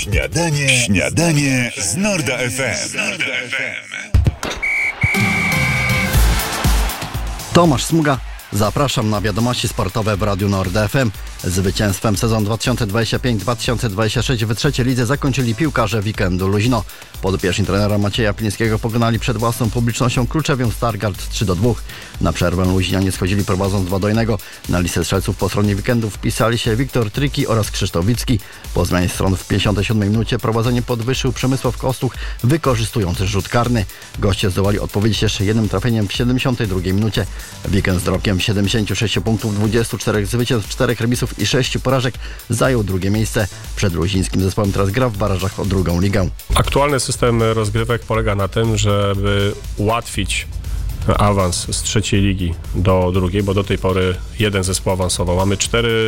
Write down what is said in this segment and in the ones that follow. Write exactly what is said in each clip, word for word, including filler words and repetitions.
Śniadanie, śniadanie z Norda F M. Tomasz Smuga, zapraszam na wiadomości sportowe w Radiu Nord F M. Zwycięstwem sezon dwa tysiące dwudziesty piąty dwa tysiące dwudziesty szósty w trzeciej lidze zakończyli piłkarze weekendu Luźno. Podopieczni trenera Macieja Plińskiego pokonali przed własną publicznością Kluczewią Stargard trzy do dwóch. Na przerwę Luźnianie schodzili prowadząc dwa do jednego. Na listę strzelców po stronie weekendu wpisali się Wiktor Tryki oraz Krzysztof Wicki. Po zmianie stron w pięćdziesiątej siódmej minucie prowadzenie podwyższył Przemysław Kostuch, wykorzystując rzut karny. Goście zdołali odpowiedzieć jeszcze jednym trafieniem w siedemdziesiątej drugiej minucie. Weekend z dorobkiem siedemdziesięciu sześciu punktów, dwudziestu czterech zwycięstw, czterech remisów i sześciu porażek zajął drugie miejsce. Przed luzińskim zespołem teraz gra w barażach o drugą ligę. Aktualny system rozgrywek polega na tym, żeby ułatwić awans z trzeciej ligi do drugiej, bo do tej pory jeden zespół awansował. Mamy cztery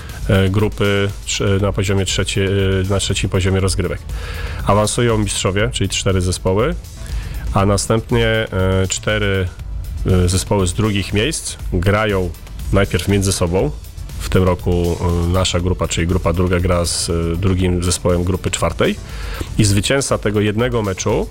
grupy na poziomie trzecie, na trzecim poziomie rozgrywek. Awansują mistrzowie, czyli cztery zespoły, a następnie cztery zespoły z drugich miejsc grają najpierw między sobą. W tym roku nasza grupa, czyli grupa druga, gra z drugim zespołem grupy czwartej i zwycięzca tego jednego meczu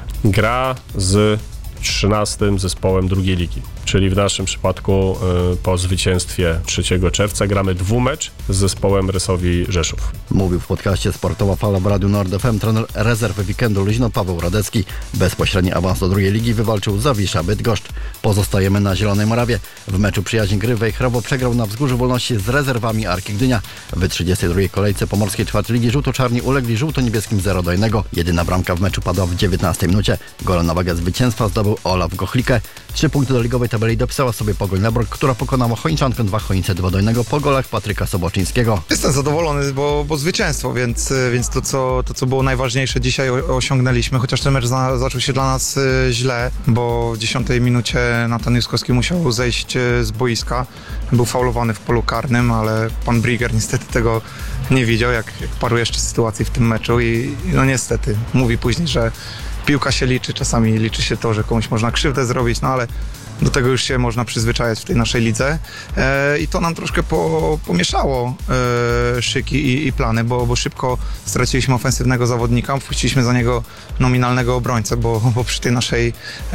gra z trzynastym zespołem drugiej ligi. Czyli w naszym przypadku y, po zwycięstwie trzeciego czerwca gramy dwumecz z zespołem Rysowi Rzeszów. Mówił w podcaście Sportowa Fala w Radiu Nord F M trener rezerwy weekendu Luźno Paweł Radecki. Bezpośredni awans do drugiej ligi wywalczył Zawisza Bydgoszcz. Pozostajemy na Zielonej Morawie. W meczu przyjaźń gry Wejherowo przegrał na Wzgórzu Wolności z rezerwami Arki Gdynia. W trzydziestej drugiej kolejce pomorskiej czwartej ligi żółto-czarni ulegli żółto-niebieskim zero do jednego. Jedyna bramka w meczu padła w dziewiętnastej minucie. Gole na wagę zwycięstwa zdobył Olaf Gochlikę. Trzy punkty do ligowej tabeli dopisała sobie Pogoń Leborg, która pokonała Chojniczankę dwa Chojnice dwa do jednego po golach Patryka Soboczyńskiego. Jestem zadowolony, bo, bo zwycięstwo, więc, więc to, co, to, co było najważniejsze dzisiaj osiągnęliśmy, chociaż ten mecz za, zaczął się dla nas y, źle, bo w dziesiątej minucie Natan Juskowski musiał zejść y, z boiska. Był faulowany w polu karnym, ale pan Brigger niestety tego nie widział, jak, jak paru jeszcze sytuacji w tym meczu i no niestety mówi później, że piłka się liczy, czasami liczy się to, że komuś można krzywdę zrobić, no ale do tego już się można przyzwyczajać w tej naszej lidze e, i to nam troszkę po, pomieszało e, szyki i, i plany, bo, bo szybko straciliśmy ofensywnego zawodnika, wpuściliśmy za niego nominalnego obrońcę, bo, bo przy tej naszej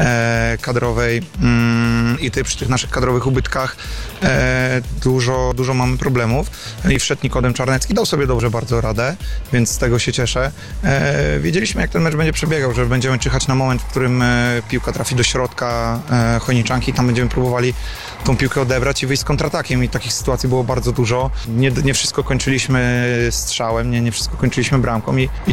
e, kadrowej mm, i ty, przy tych naszych kadrowych ubytkach e, dużo, dużo mamy problemów i wszedł Nikodem Czarnecki, dał sobie dobrze bardzo radę, więc z tego się cieszę. E, wiedzieliśmy, jak ten mecz będzie przebiegał, że będziemy czyhać na moment, w którym e, piłka trafi do środka e, Chojniczanki, i tam będziemy próbowali tą piłkę odebrać i wyjść z kontratakiem i takich sytuacji było bardzo dużo. Nie, nie wszystko kończyliśmy strzałem, nie, nie wszystko kończyliśmy bramką i, i